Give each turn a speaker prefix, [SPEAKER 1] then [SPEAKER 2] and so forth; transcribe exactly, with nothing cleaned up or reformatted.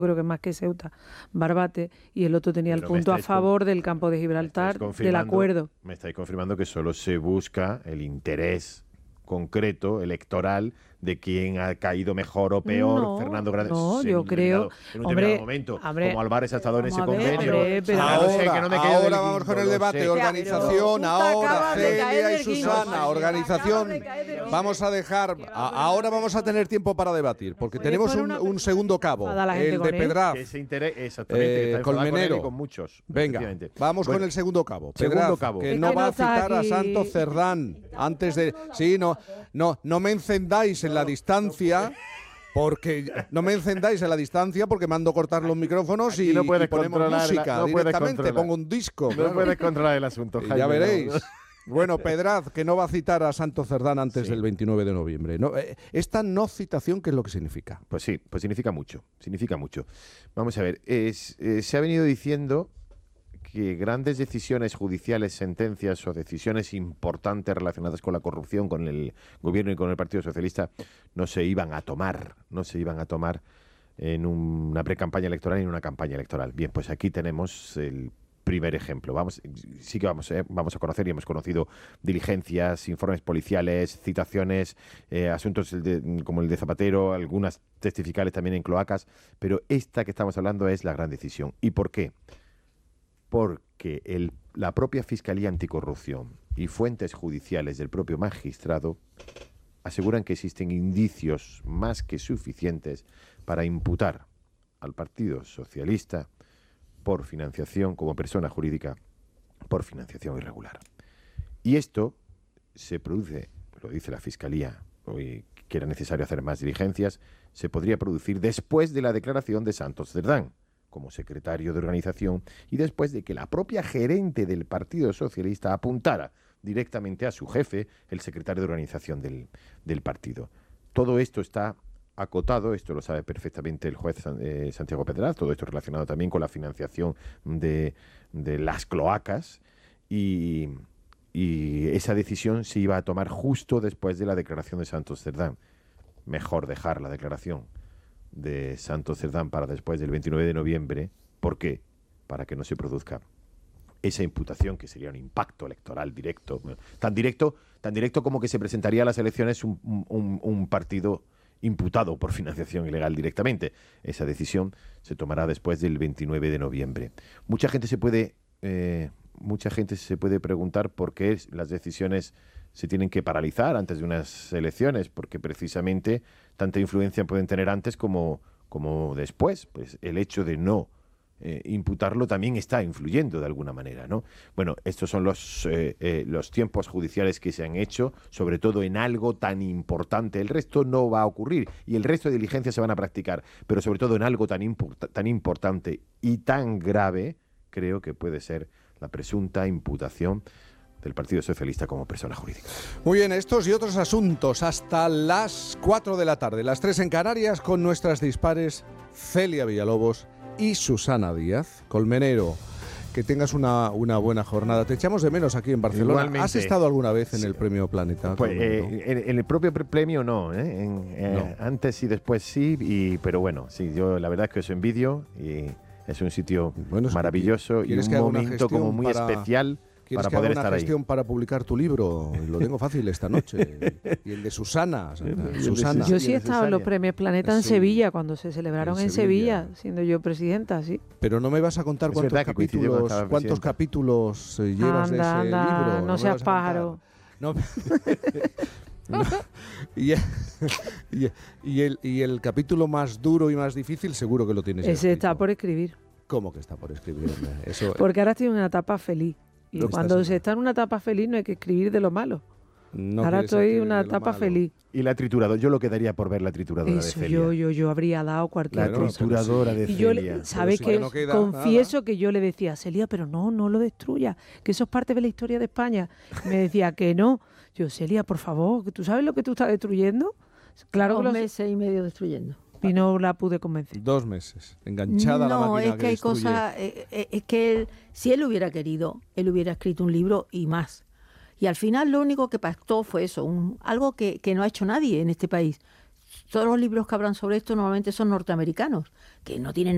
[SPEAKER 1] creo que más que Ceuta, Barbate, y el otro tenía
[SPEAKER 2] Pero
[SPEAKER 1] el punto a favor del campo de Gibraltar, del acuerdo.
[SPEAKER 2] Me estáis confirmando que solo se busca el interés concreto, electoral, de quién ha caído mejor o peor,
[SPEAKER 1] no,
[SPEAKER 2] Fernando Grande.
[SPEAKER 1] No, yo creo.
[SPEAKER 2] En un
[SPEAKER 1] hombre,
[SPEAKER 2] determinado momento,
[SPEAKER 1] hombre,
[SPEAKER 2] como Álvarez ha estado en ese
[SPEAKER 1] ver,
[SPEAKER 2] convenio.
[SPEAKER 1] Hombre, pero,
[SPEAKER 3] ahora,
[SPEAKER 2] no sé, que no me
[SPEAKER 3] ahora
[SPEAKER 2] del,
[SPEAKER 3] vamos con
[SPEAKER 2] no
[SPEAKER 3] el debate,
[SPEAKER 2] sé.
[SPEAKER 3] organización, ahora Celia y
[SPEAKER 1] guindo,
[SPEAKER 3] Susana, organización. Vamos a dejar, a, ahora vamos a tener tiempo para debatir, porque tenemos un, un segundo cabo, el de Pedraz,
[SPEAKER 2] eh,
[SPEAKER 3] Colmenero.
[SPEAKER 2] Con muchos,
[SPEAKER 3] Venga, vamos
[SPEAKER 2] bueno,
[SPEAKER 3] con el segundo cabo,
[SPEAKER 2] segundo
[SPEAKER 3] Pedraz,
[SPEAKER 2] cabo.
[SPEAKER 3] que
[SPEAKER 1] Es
[SPEAKER 3] no
[SPEAKER 1] que
[SPEAKER 3] va
[SPEAKER 1] no
[SPEAKER 3] a citar
[SPEAKER 1] aquí.
[SPEAKER 3] a Santos Cerdán antes de... Sí, no, no, no me encendáis en la distancia... Porque no me encendáis a la distancia porque mando cortar los micrófonos y,
[SPEAKER 2] no
[SPEAKER 3] y ponemos música
[SPEAKER 2] la, no
[SPEAKER 3] directamente, pongo un disco.
[SPEAKER 2] No
[SPEAKER 3] claro.
[SPEAKER 2] puedes controlar el asunto, Jaime.
[SPEAKER 3] Ya veréis. No. Bueno, Pedraz, que no va a citar a Santos Cerdán antes
[SPEAKER 2] sí.
[SPEAKER 3] del veintinueve de noviembre. No, eh, esta no citación, ¿qué es lo que significa?
[SPEAKER 2] Pues sí, pues significa mucho, significa mucho. Vamos a ver, es, eh, se ha venido diciendo que grandes decisiones judiciales, sentencias o decisiones importantes relacionadas con la corrupción, con el gobierno y con el Partido Socialista no se iban a tomar, no se iban a tomar en una pre-campaña electoral y en una campaña electoral. Bien, pues aquí tenemos el primer ejemplo. Vamos, sí que vamos, eh, vamos a conocer y hemos conocido diligencias, informes policiales, citaciones, eh, asuntos de, como el de Zapatero, algunas testificales también en cloacas, pero esta que estamos hablando es la gran decisión. ¿Y por qué? Porque el, la propia Fiscalía Anticorrupción y fuentes judiciales del propio magistrado aseguran que existen indicios más que suficientes para imputar al Partido Socialista por financiación, como persona jurídica, por financiación irregular. Y esto se produce, lo dice la Fiscalía, hoy que era necesario hacer más diligencias, se podría producir después de la declaración de Santos Cerdán como secretario de organización y después de que la propia gerente del Partido Socialista apuntara directamente a su jefe, el secretario de organización del, del partido. Todo esto está acotado, esto lo sabe perfectamente el juez eh, Santiago Pedraz, todo esto relacionado también con la financiación de, de las cloacas y, y esa decisión se iba a tomar justo después de la declaración de Santos Cerdán. Mejor dejar la declaración de Santos Cerdán para después del veintinueve de noviembre. ¿Por qué? Para que no se produzca esa imputación, que sería un impacto electoral directo, bueno, tan directo, tan directo como que se presentaría a las elecciones un, un, un partido imputado por financiación ilegal directamente. Esa decisión se tomará después del veintinueve de noviembre. Mucha gente se puede, eh, mucha gente se puede preguntar por qué las decisiones se tienen que paralizar antes de unas elecciones, porque precisamente tanta influencia pueden tener antes como, como después. Pues el hecho de no eh, imputarlo también está influyendo de alguna manera, ¿no? Bueno, estos son los, eh, eh, los tiempos judiciales que se han hecho, sobre todo en algo tan importante. El resto no va a ocurrir y el resto de diligencias se van a practicar, pero sobre todo en algo tan, import- tan importante y tan grave, creo que puede ser la presunta imputación del Partido Socialista como persona jurídica.
[SPEAKER 3] Muy bien, estos y otros asuntos hasta las cuatro de la tarde, las tres en Canarias, con nuestras dispares Celia Villalobos y Susana Díaz. Colmenero, que tengas una, una buena jornada. Te echamos de menos aquí en Barcelona.
[SPEAKER 2] Igualmente.
[SPEAKER 3] ¿Has estado alguna vez en
[SPEAKER 2] Sí.
[SPEAKER 3] el Premio Planeta?
[SPEAKER 2] Pues eh, en, en el propio premio no, ¿eh? En, eh,
[SPEAKER 3] No.
[SPEAKER 2] antes y después sí, y, pero bueno, sí, yo la verdad es que os envidio y es un sitio
[SPEAKER 3] Bueno, es que
[SPEAKER 2] maravilloso y
[SPEAKER 3] ¿quieres
[SPEAKER 2] un
[SPEAKER 3] que haga una
[SPEAKER 2] momento como
[SPEAKER 3] gestión
[SPEAKER 2] muy
[SPEAKER 3] para-
[SPEAKER 2] especial
[SPEAKER 3] ¿Quieres
[SPEAKER 2] para
[SPEAKER 3] que haga
[SPEAKER 2] poder
[SPEAKER 3] una
[SPEAKER 2] estar ahí.
[SPEAKER 3] gestión para publicar tu libro? Lo tengo fácil esta noche. Y el de Susana.
[SPEAKER 2] el de
[SPEAKER 3] Susana.
[SPEAKER 1] Yo sí he
[SPEAKER 2] innecesaria.
[SPEAKER 1] estado en los premios Planeta en
[SPEAKER 3] Sí.
[SPEAKER 1] Sevilla, cuando se celebraron
[SPEAKER 3] En
[SPEAKER 1] en
[SPEAKER 3] Sevilla.
[SPEAKER 1] Sevilla, siendo yo presidenta, sí.
[SPEAKER 3] Pero no me vas a contar
[SPEAKER 2] Es
[SPEAKER 3] cuántos
[SPEAKER 2] verdad que coincidió cuando
[SPEAKER 3] capítulos,
[SPEAKER 2] estaba
[SPEAKER 3] cuántos
[SPEAKER 2] presidenta.
[SPEAKER 3] capítulos eh, llevas de ese
[SPEAKER 1] Anda, anda,
[SPEAKER 3] libro.
[SPEAKER 1] no
[SPEAKER 3] me
[SPEAKER 1] seas
[SPEAKER 3] vas a contar.
[SPEAKER 1] pájaro.
[SPEAKER 3] No. No. Y, y- y el, y el capítulo más duro y más difícil seguro que lo tienes
[SPEAKER 1] Ese
[SPEAKER 3] escrito.
[SPEAKER 1] está por escribir.
[SPEAKER 3] ¿Cómo que está por escribir? hombre? Eso,
[SPEAKER 1] Porque ahora estoy en una etapa feliz. Y
[SPEAKER 3] Lo
[SPEAKER 1] cuando
[SPEAKER 3] estás-
[SPEAKER 1] se está en una etapa feliz no hay que escribir de lo malo.
[SPEAKER 3] no
[SPEAKER 1] ahora
[SPEAKER 3] quieres
[SPEAKER 1] estoy en
[SPEAKER 3] escribir
[SPEAKER 1] una
[SPEAKER 3] de lo
[SPEAKER 1] etapa
[SPEAKER 3] malo.
[SPEAKER 1] feliz.
[SPEAKER 2] Y la trituradora, yo lo quedaría por ver la trituradora de
[SPEAKER 1] Eso,
[SPEAKER 2] Celia.
[SPEAKER 1] yo, yo, yo habría dado cualquier
[SPEAKER 2] La
[SPEAKER 3] Bueno,
[SPEAKER 1] cosa.
[SPEAKER 2] trituradora de
[SPEAKER 1] Y yo,
[SPEAKER 2] Celia.
[SPEAKER 1] le- ¿sabes
[SPEAKER 3] si
[SPEAKER 1] qué?
[SPEAKER 3] ya no queda
[SPEAKER 1] Confieso que yo le decía a Celia, pero no, no lo destruya, que eso es parte de la historia de España. Me decía que no. Yo, Celia, por favor, que ¿tú sabes lo que tú estás destruyendo? Claro que
[SPEAKER 4] Dos
[SPEAKER 1] lo sé.
[SPEAKER 4] meses y medio destruyendo.
[SPEAKER 1] Y no la pude convencer.
[SPEAKER 3] Dos meses, enganchada a la
[SPEAKER 4] No,
[SPEAKER 3] máquina
[SPEAKER 4] es que hay
[SPEAKER 3] destruye.
[SPEAKER 4] cosas, eh, eh, es que él, si él hubiera querido, él hubiera escrito un libro y más. Y al final lo único que pactó fue eso, un, algo que, que no ha hecho nadie en este país. Todos los libros que hablan sobre esto normalmente son norteamericanos, que no tienen